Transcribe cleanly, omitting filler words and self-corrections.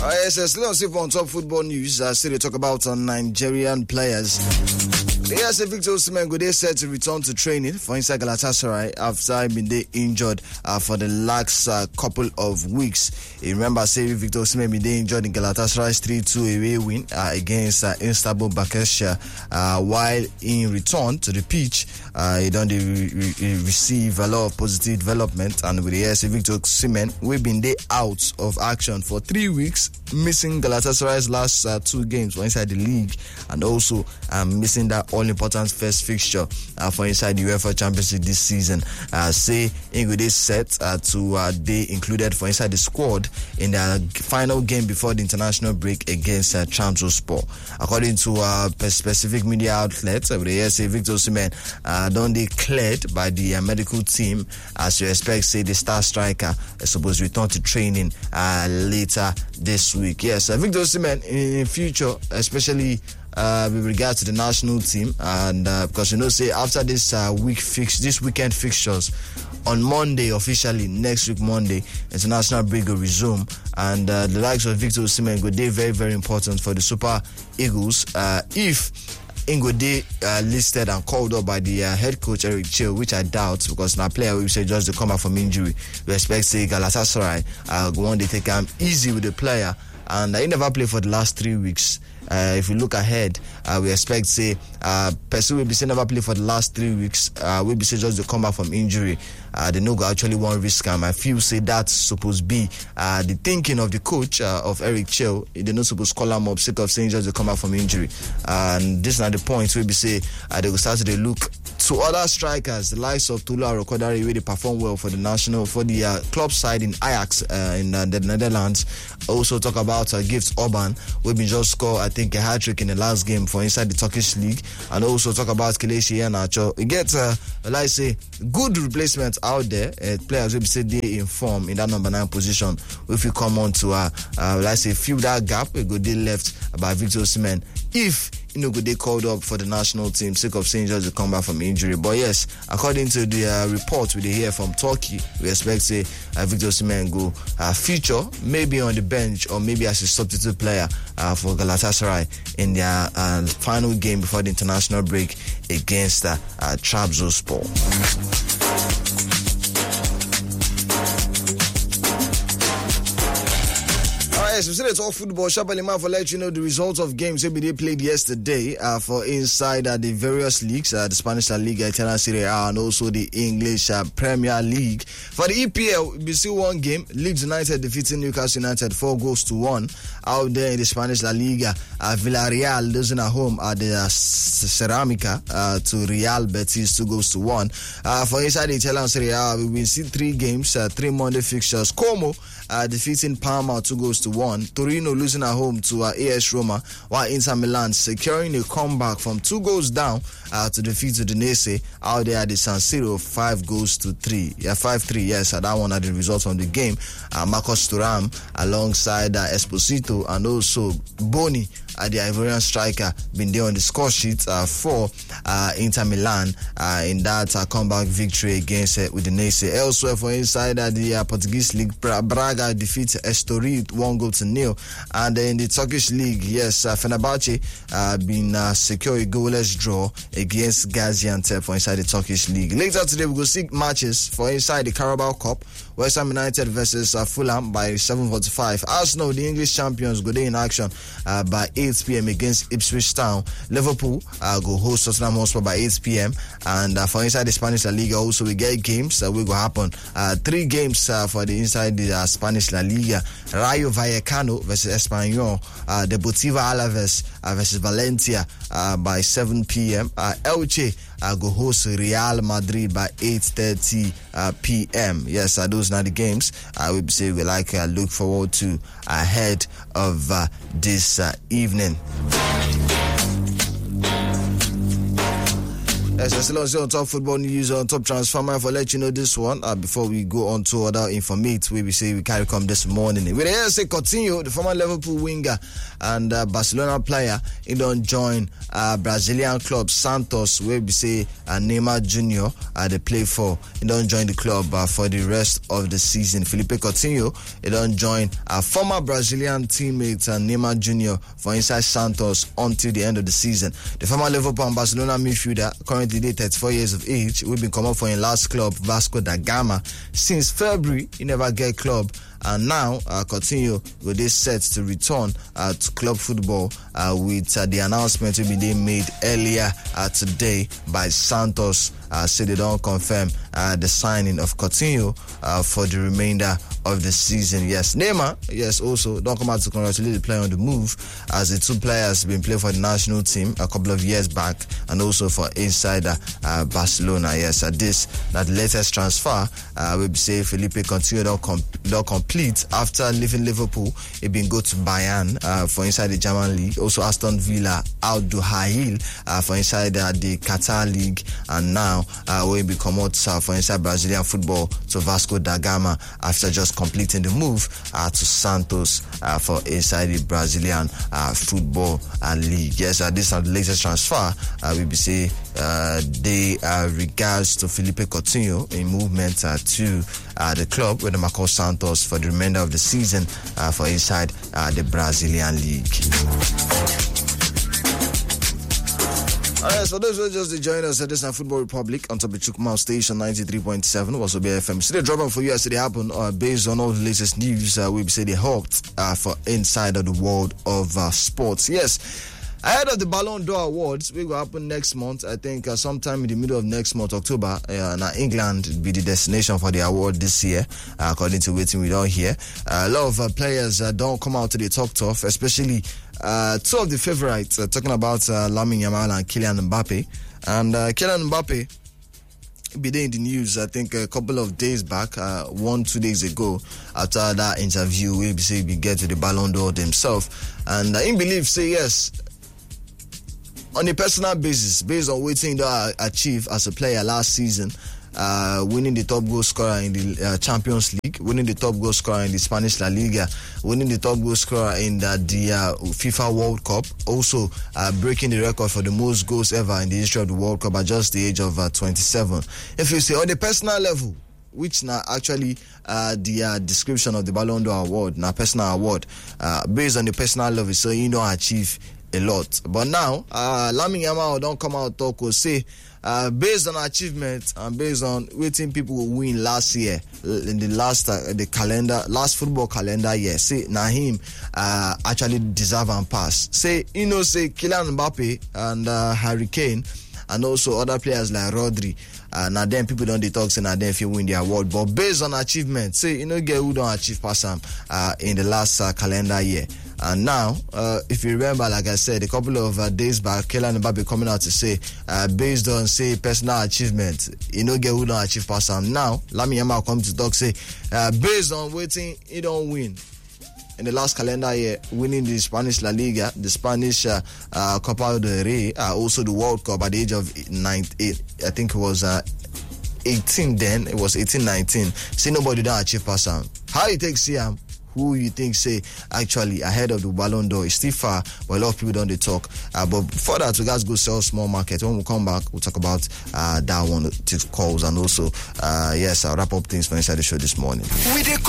Yes, let's see on top football news. Still they talk about Nigerian players. Yes, Victor Osimhen go dey set to return to training for inside Galatasaray after being injured for the last couple of weeks. You remember, say Victor Osimhen been injured in Galatasaray's 3-2 away win against Istanbul Basaksehir. While in return to the pitch, he don't receive a lot of positive development, and with the yes, Victor Osimhen, we've been out of action for 3 weeks, missing Galatasaray's last 2 games for inside the league, and also missing that all-important first fixture for inside the UEFA Champions League this season. Say Ingode set to they included for inside the squad in the final game before the international break against Trabzonspor. According to specific media outlets, they say Victor Osimhen don't declared by the medical team, as you expect. Say the star striker is supposed to return to training later this week. Yes, Victor Osimhen in future, especially with regard to the national team, and because say after this weekend fixtures on Monday, officially next week Monday, international break will resume, and the likes of Victor Osimhen will be very, very important for the Super Eagles if Ingode listed and called up by the head coach Eric Chell, which I doubt, because now player we say just to come back from injury. We expect say Galatasaray one day take him easy with the player, and he never played for the last 3 weeks. If we look ahead, we expect say person will be say never play for the last 3 weeks. Will be say just to come back from injury. They no go actually want risk him. I feel say that's supposed to be the thinking of the coach of Eric Chell. They not supposed to call him up sick of saying just to come back from injury. And this is not the point where we say they will start to look to other strikers, the likes of Tula Rokodari, where they perform well for the club side in Ajax in the Netherlands. Also talk about Gifts Orban, who been just scored, I think, a hat-trick in the last game for inside the Turkish league. And also talk about Kelechi Iheanacho. It gets, like say, good replacements out there. Players will be say they in form in that number 9 position. If you come on to, like say, fill that gap, we go they left by Victor Osimhen. If they called up for the national team, sick of saying just to come back from injury. But yes, according to the report we hear from Turkey, we expect say Victor Osimhen go feature maybe on the bench or maybe as a substitute player for Galatasaray in their final game before the international break against Trabzonspor. Yes, we said it's all football. Shabali Man for let you know the results of games they played yesterday for inside the various leagues, the Spanish La Liga, Italian Serie A, and also the English Premier League. For the EPL, we see one game. Leeds United defeating Newcastle United 4-1 out there in the Spanish La Liga. Villarreal losing at home at the Ceramica to Real Betis 2-1. For inside the Italian Serie A, we will see 3 games, 3 Monday fixtures. Como defeating Parma 2-1. Torino losing at home to AS Roma, while Inter Milan securing a comeback from 2 goals down to defeat Udinese out there at the San Siro 5-3. Yeah, 5-3. Yes, that one are the results from the game. Marcos Thuram alongside Esposito and also Boni, the Ivorian striker, been there on the score sheet for Inter Milan in that comeback victory against Udinese. Elsewhere for inside the Portuguese league, Braga defeats Estoril 1-0, and in the Turkish league, yes, Fenerbahce been secure a goalless draw against Gaziantep for inside the Turkish league. Later today, we will see matches for inside the Carabao Cup. West Ham United versus Fulham by 7:45. Arsenal, the English champions, go there in action by 8 p.m. against Ipswich Town. Liverpool go host Tottenham Hotspur by 8 p.m. And for inside the Spanish La Liga, also we get games that will go happen. 3 games for the inside the Spanish La Liga. Rayo Vallecano versus Espanyol. Deportivo Alaves versus Valencia by 7 p.m. Elche go host Real Madrid by 8:30 p.m. Yes, those are the games I would say we look forward to ahead of this evening. Yes, we're still on top football news, on top transfer market. For let you know this one before we go on to other informate where we say we carry come this morning. We say Coutinho, the former Liverpool winger and Barcelona player, he don't join Brazilian club Santos, where we say Neymar Jr. They play for. He don't join the club for the rest of the season. Felipe Coutinho, he don't join former Brazilian teammate Neymar Jr. for inside Santos until the end of the season. The former Liverpool and Barcelona midfielder, currently 34 years of age, we've been coming for his last club, Vasco da Gama. Since February, he never get club. And now, Coutinho will be set to return to club football with the announcement to be made earlier today by Santos. Say they don't confirm the signing of Coutinho for the remainder of the season. Yes, Neymar, yes, also don't come out to congratulate the player on the move, as the two players have been playing for the national team a couple of years back, and also for inside Barcelona. Yes, that the latest transfer, we say Felipe Coutinho don't complete after leaving Liverpool. He been go to Bayern for inside the German league, also Aston Villa, Al Duhail for inside the Qatar league, and now we become out for inside Brazilian football to Vasco da Gama after just completing the move to Santos for inside the Brazilian football league. Yes, this is the latest transfer. We be say they regards to Felipe Coutinho in movement to the club with the Marcos Santos for the remainder of the season for inside the Brazilian league. Alright, so those who just join us at this Football Republic on top of Chukma Station 93.7 was BFM. So they drop for you as they happen based on all the latest news. We say they hoped for inside of the world of sports. Yes. Ahead of the Ballon d'Or Awards, we will happen next month. I think sometime in the middle of next month, October. Now England will be the destination for the award this year, according to what we don't hear. A lot of players don't come out to the talk tough, especially two of the favorites. Talking about Lamine Yamal and Kylian Mbappe. And Kylian Mbappe be there in the news, I think a couple of days back, 1-2 days ago, after that interview, we say we get to the Ballon d'Or himself. And he believes, say yes, on a personal basis, based on what he achieved as a player last season, winning the top goal scorer in the Champions League, winning the top goal scorer in the Spanish La Liga, winning the top goal scorer in the FIFA World Cup, also breaking the record for the most goals ever in the history of the World Cup at just the age of 27. If you say on the personal level, which now actually the description of the Ballon d'Or award, now personal award, based on the personal level, so you don't achieve a lot. But now, Lamine Yamal don't come out talk or say, based on achievement and based on waiting people will win last year in the last football calendar year. Say Nahim actually deserve and pass. Say say Kylian Mbappe and Harry Kane and also other players like Rodri. Now then people don't talk say now then if you win the award. But based on achievement, say get who don't achieve pass them in the last calendar year. And now, if you remember, like I said, a couple of days back, Kylian Mbappe coming out to say, based on, say, personal achievement, get who don't achieve pass him. Now, Lamine Yamal come to talk, say, based on waiting, he don't win. In the last calendar year, winning the Spanish La Liga, the Spanish Copa del Rey, also the World Cup at the age of 19, I think it was 18 then, it was 18-19. Say nobody don't achieve pass him. How you take CM? Who you think say actually ahead of the Ballon d'Or is still far, but a lot of people don't talk. But before that, we guys go sell small market. When we come back, we'll talk about that one, take calls, and also yes, I'll wrap up things for inside the show this morning.